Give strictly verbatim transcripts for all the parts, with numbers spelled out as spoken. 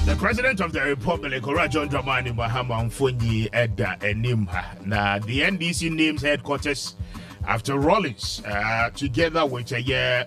The President of the Republic, John Dramani Mahama Mfonyi Edda Enimha. Now, the N D C names headquarters after Rawlings, uh, together with a year,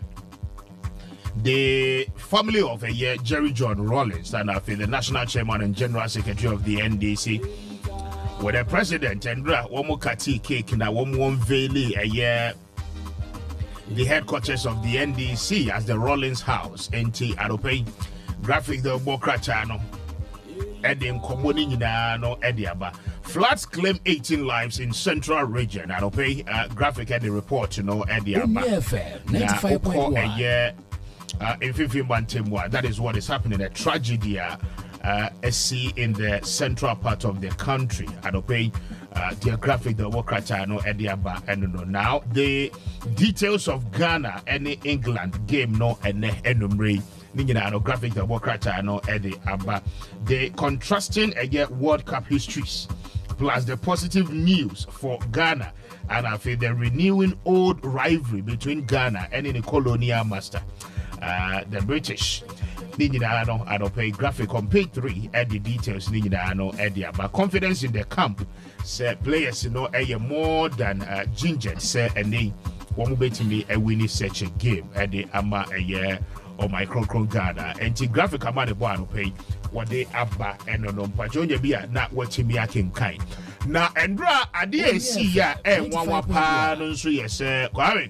the family of a year, Jerry John Rawlings, and after the National Chairman and General Secretary of the N D C, with the President and Womukati Cake na Womwon Valley a year. The headquarters of the N D C as the Rawlings House, N T Arope, graphic the Bokra channel, Edim Komoni no Ediaba. Floods claim eighteen lives in central region. Arope, uh, graphic at the report, you know, Ediaba. ninety-five point one. A year in fifteen Bantemwa. That is what is happening. A tragedy, uh, a sea in the central part of the country. Arope. Uh, the graphic the Wokracha no Ediaba and no now the details of Ghana and England game no and enumere Nina no graphic the Wokracha no Ediaba the contrasting again World Cup histories plus the positive news for Ghana and I feel the renewing old rivalry between Ghana and the colonial master uh, the British. Nina no I don't pay graphic on page three at the details Nina no Ediaba confidence in the camp. Say players, you know, a more than uh, ginger. Say and they won't bet me a winning such a game at the ama a year or micro Ghana. And the graphic amount of one pay what they abba and no pajonia be not watching me a king kind. Now, Andra, I didn't see ya and one one pardon, so yes, sir.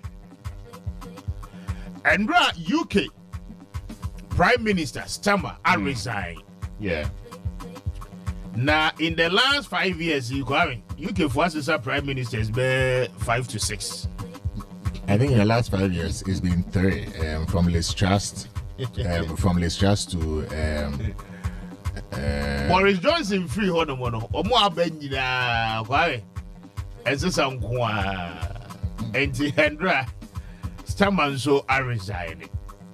Andra, U K Prime Minister Starmer, I mm. resign. Yeah. Now, in the last five years, you can U K for us Prime Ministers be five to six. I think in the last five years, it's been three. Um, from Liz Truss, um, from Liz Truss to um, uh, Boris Johnson free hono mono. Omo abenjina kwae. Ensesa nkwa. Enti Hendra Starmer so are resigning.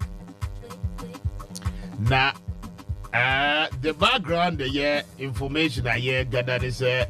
Now. Uh, the background, the year information I hear gathered is a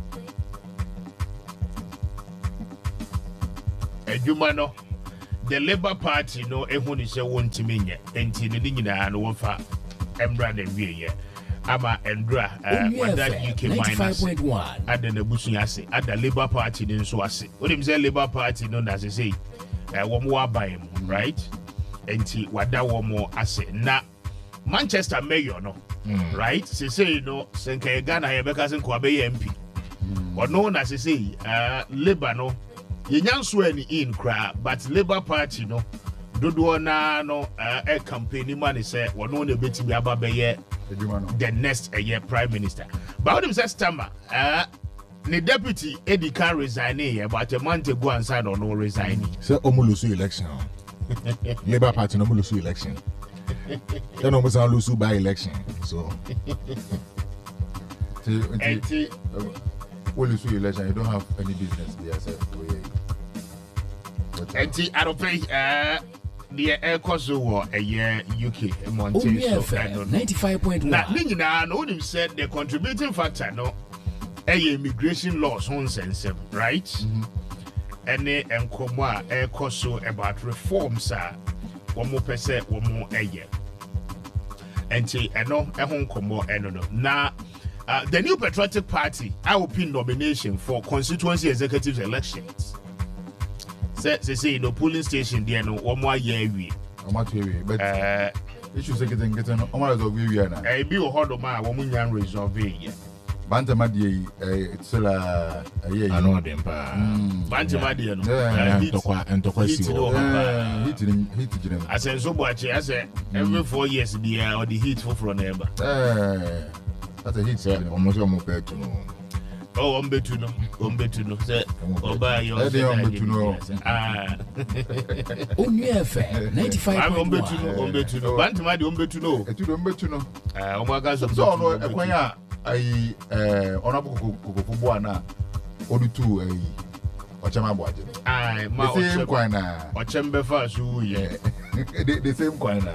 Jumano, the Labour Party, no, everyone is a one to me, and Tinina and Wafa, Embra and Via, Ama Endra, uh, that U K minus at the Nebusiasi, at the Labour Party in Swasi. What him say Labour Party, known as I say, uh, one more by him, right? And T, what that one more I say, now. Manchester Mayor, no, mm. right? They say, you know, Senke Ghana, Yabeka, Kwabe M P. Or known as they say, uh, Labour, no, Yanyansweni in crowd, but Labour Party, no, Doduana, no, uh, a campaign, man, is said, or no, the bit to be about the next a year Prime Minister. But what him says, Starmer, uh, the deputy Eddie can resign here, but a man to go and sign or no resigning. So, Omulusu election. Labour Party, no Omulusu election. They don't almost lose by election, so. Empty. When you see election, you don't have any business there, sir. Empty. I don't pay. Uh, the air cost war a year U K Montana. So ninety-five point one. Now, Nina, no one said the contributing factor, no, a immigration laws on sense, right? Mm-hmm. And the Nkoma air cost about reforms, sir. One more percent, one more a year. And see, I know a home combo and no. Now, uh, the New Patriotic Party, I will pin nomination for constituency executive elections. Say, they say, no polling station, there no one more year. We, I'm not here, but uh, issues are getting getting on my way. I be a hard man, one young resolve here. Bantamadi, it's still a year. I know them, Bantamadi, and to hitting him. I said, so much. I said, every four years, the air or the heat for from neighbor. That's a hit, sir. Almost almost better to know. Oh, I'm better to know. I'm better to know. Say, oh, by your to know. Ah, ninety-five. I'm better to know. I'm better to know. Bantamadi, I'm better to know. It's too better to know. Oh, my God, so no, a I honorable Kubuana or the two a Ochama Boy. I, the same coin. Or chamber first, yeah, the same coin.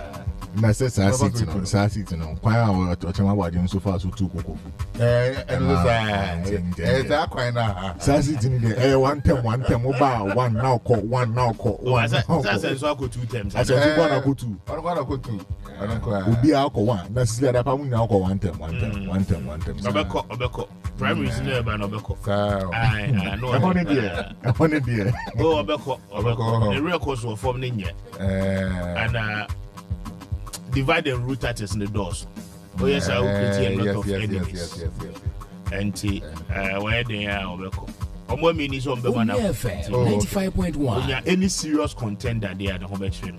na say saa seat no saa seat no kwan a ochema wadi so far so two koko eh eno sa eh saa kwan na saa seat ni de eh one term one term ba one now call one now call one saa say so ako two terms asa two kwa na ko two ono kwa na ko two ono kwa obi a ko one na sisi ada pa mu na ko one term one term one term one term obeko obeko primaries ni e ba na obeko saa ai no e hone dia e hone dia oh obeko obeko the real cause of form ni nye eh and uh divide and root that is in the doors. Oh yes, I will create a lot of enemies. Yes, yes, yes, And uh, where they are, Obeko. Omo means on the one ninety-five point one. When any serious contender, they are the home train.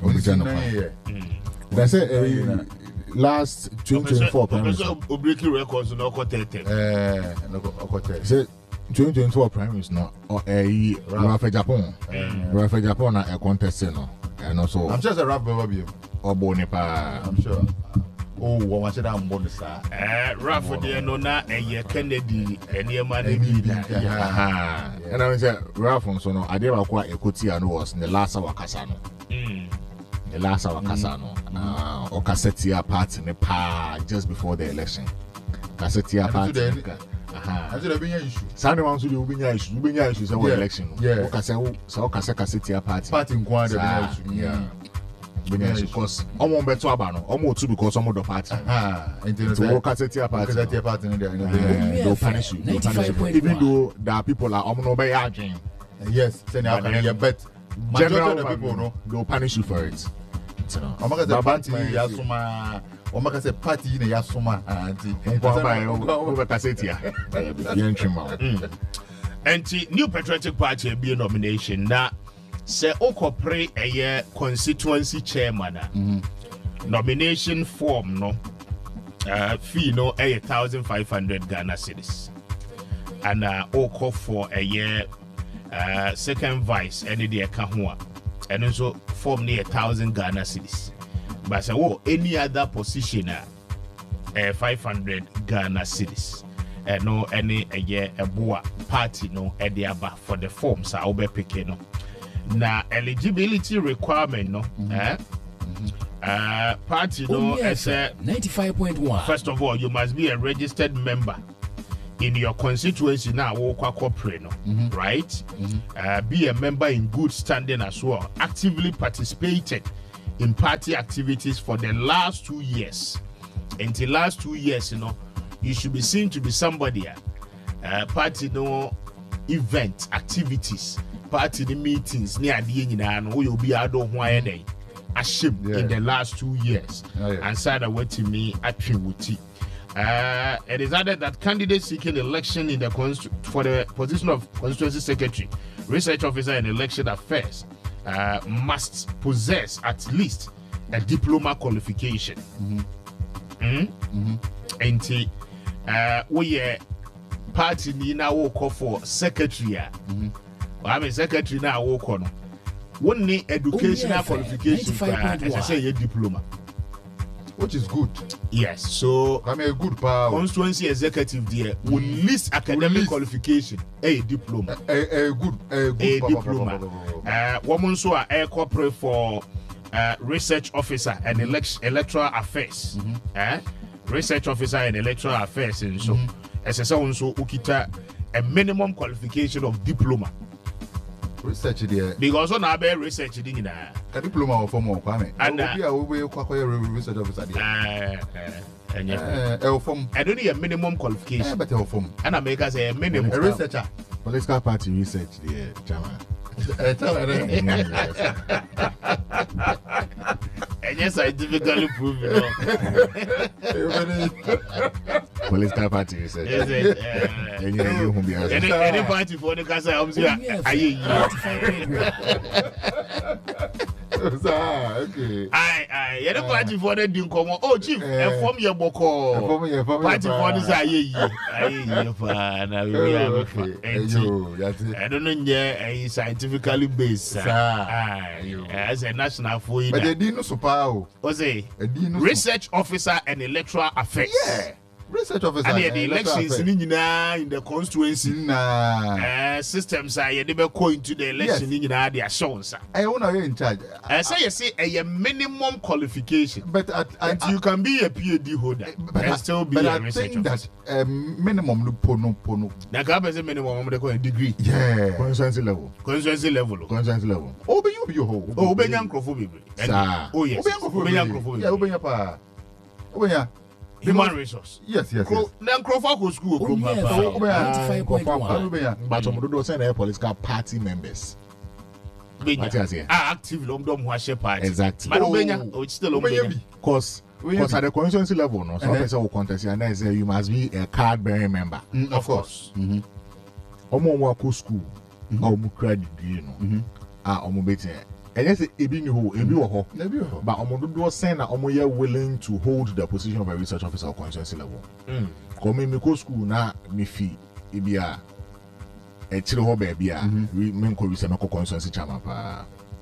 That's it. Last twenty twenty-four primaries. Obreki records no thirty. Eh, no kote. Say twenty twenty-four primaries no or eh Rafa Japan. Rafa Japan na a contest no. And also I'm sure it's a rap baby. Oboni pa. I'm sure. Oh, what much that I'm bonus sir. Eh, Rafa de no na eh Kennedy any man yeah. And I say Rafa so no ade ba kwa ekoti ano was in the last hour kasa no. Mm. The last hour kasa no. Ah, o kasetia party ne pa just before the election. Kasetia party. Aha. I said be issue. Sunday one so you be issue. You be issue say election. Yeah. O kase o kase kasetia party. Party nkwa de be issue. Yeah. Because omo beto aba no omo too because omo do party ah so wo kasetia party kasetia party no dey no punish you no punish you even though there are people like omo no be agin yes say na can you bet general the people no they'll punish you for it you know omo ka party ya suma omo ka say party na ya suma anti nko ba yo be kasetia bien chima and New Patriotic Party be nomination na say okopre a constituency chairman mm-hmm. nomination form no uh, fee no a one thousand five hundred Ghana cedis and uh, oko for a year uh, second vice any the kahua and also form near one thousand Ghana cedis but say oh any other position uh, five hundred Ghana cedis and no any a year a boa party no ediaba for the forms I will be picking no. Na eligibility requirement no mm-hmm. eh mm-hmm. uh party no as a ninety-five point one. First of all, you must be a registered member in your constituency now wo kwa corporate no mm-hmm. right mm-hmm. uh, be a member in good standing as well, actively participated in party activities for the last two years. Until last two years, you know, you should be seen to be somebody uh, party no event activities party the meetings near the union will be out of why they ashim in the last two years oh, yeah. and said away to me at Triwuti. Uh, it is added that candidates seeking election in the const- for the position of constituency secretary, research officer, and election affairs uh, must possess at least a diploma qualification. Mm-hmm. Mm-hmm. And uh, we are party ni na wo call for secretary. Mm-hmm. I mean, secretary now work on one need educational qualification as I say a diploma, which is good. Yes, so I mean a good power. Constituency executive there will list academic list. Qualification a diploma, a, a, a good a, good a power, diploma. Power, power, power. Uh, woman so a corporate for uh, research officer and elect- electoral affairs. Mm-hmm. Uh, research officer and electoral affairs, and so mm-hmm. as I say also ukita a minimum qualification of diploma. Research there because on our research ding na a diploma or form of kwame and we are we kwakwa research officer there eh eh eh form I don't need a minimum qualification but a form and I make us a minimum a researcher political party research there chairman eh tell me and yes scientifically proven no political party research yes it any any any party for the casa I'm say aye okay aye aye any party for the din komo oh chief e form ye boko party for the say aye aye fa na we have I don't know scientifically based aye as a national for but they didn't so power was a research officer and electoral affairs yeah research officer. And the elections in in the constituency. Nah. Uh, systems are you never go into the election in the assurance. I wanna be in charge. I say you see a minimum qualification. But at, and I, you can be a PhD holder but and I, still be but a I research think officer. that um, minimum no pono pono. Now, can I say minimum? I'm going to degree. Yeah. Constituency level. Constituency level. Constituency level. Obe you be your whole. Oh, Obe young Crawford. Sir. Oh yes. Obe young Crawford. Yeah, Obe young pa. Obe young. Human resource. Yes, yes, yes. Then Crawford go school. Oh, yeah, Obe ninety-five point one. Obe young. But some of those send their political party members. What you say? Ah, active long dom who party. Exactly. But Obenya, oh, it's still Obenya. Cause, cause at the constituency level, no, some person will contest you and then say you must be a card bearing member. Mm, of course. Mm-hmm. Omo wako school, omo credit degree, no. Ah, omo beti. And yes, ebi ni ho, ebi wo ho. Ebi wo ho. But omo do do say na omo ye willing to hold the position of a research officer at constituency level. Mm. Come me go school na me fee ebi a e chire ho ba bia we me ko research me ko constituency chairman pa.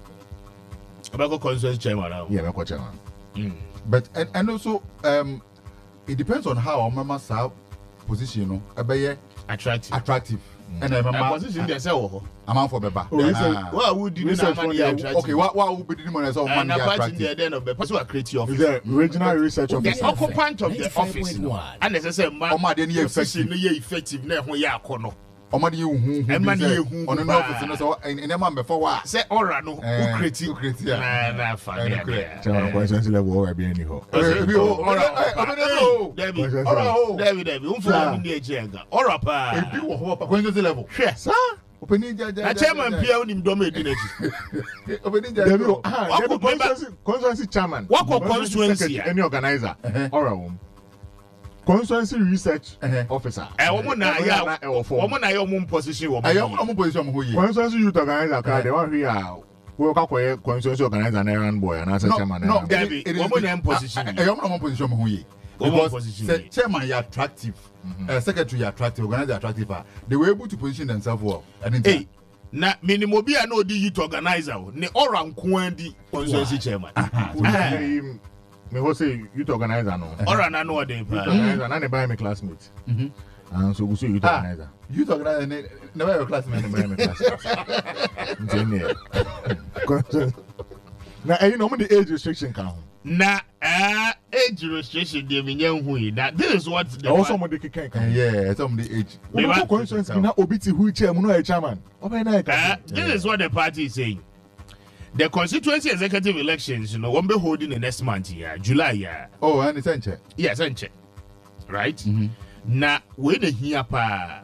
About constituency chairman now. Yeah, me ko chairman. Mm. But and, and also um it depends on how our members have position, you know, abeye Attractive. attractive. And I Uh, remember position they say oh. amount for beba. Oh, research- Ah. What would you do Research now? fund, Money yeah, attractive. Okay, what what would be the money so And money a part in the attractive? then of the person who are creating Is office. the regional research The officer? Yeah. occupant of the ninety-five office. point No. one. And as I say, man, Oh, man, then you position effective. no effective. Na ho ya kono. Omadi you who who And money you who on an who office ba. no so in in man before what? Say ora no Eh, who creating. who create, yeah. Na na fa. Eh, yeah, correct. yeah. Chairman constituency level or be any ho. Eh, eh, oh, Ora, eh, eh, ora, eh, oh. Debbie, Constituency Ora level. oh. Debbie, Debbie, um for Sir. me dey jenga. Ora pa. Ebi wo ho pa kwenzo level. Hwɛ. Sir, Opening ja ja. Na chairman pia unim do me di n'akyi. Opening ja. there be ah, Wako there be member- constituency constituency chairman. Wako Constituency constituency, secretary, yeah. any organizer. Uh-huh. All right, um. Constituency research Uh-huh. officer. Eh, wɔn na Ɛwɔ ya, na ɛwɔ form. wɔn na ya wɔn position wɔn. Ayo mo position mo ho ye. Constituency youth organizer card, they want here. We ka koye constituency organizer na errand boy and as a chairman. no, na- Debbie, woman in position. Ayo mo position mo ho ye. Woman Because position say ye. chairman you attractive, uh, secretary you attractive, organizer attractive. ah, They were able to position themselves well. And in Hey, na minimum bi a na odi youth organizer o. Ne ora nko di constituency chairman. We say him- me ho say youth organizer no. Ora na no dey Youth pa. organizer na ne buy me classmate. Mhm. And so we say youth Ah. organizer. youth organizer ne- never your classmate. Na ne buy me classmate. Nti ne. Na eh you know the age restriction kan ho. Na eh age restriction dey me nyan hu yi. Na this is what the Also mo de keken Eh, kan. Yeah, some of the age. We Meba- go constituency na obi ti wheelchair mu no e chairman. Oba na e Uh, kan. this is what the party is saying. The constituency executive elections, you know, won't be holding in next month, yeah, July, yeah. Oh, I understand. Che. Yes, and check. Right? Now, when they hear pa,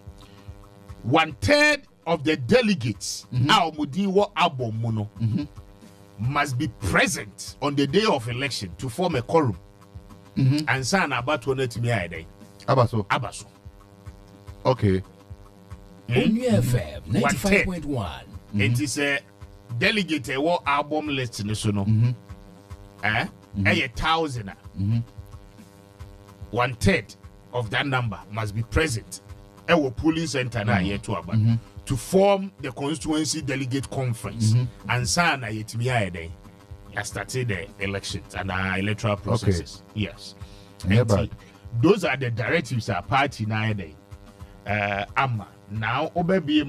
one third of the delegates, our Mudiwa Abomuno, must be present on the day of election to form a quorum. And sign about one to me, I day. Abaso. Abaso. Okay. Only F M ninety-five point one. It is a delegate a war album list in the sono. Eh? A thousand. One third of that number must be present. A polling center na here to about to form the constituency delegate conference and sign a yet me day. I started the elections and our electoral processes. Yes. Yeah, And but- those are the directives our party now day. Uh, Amma. Now, Obebi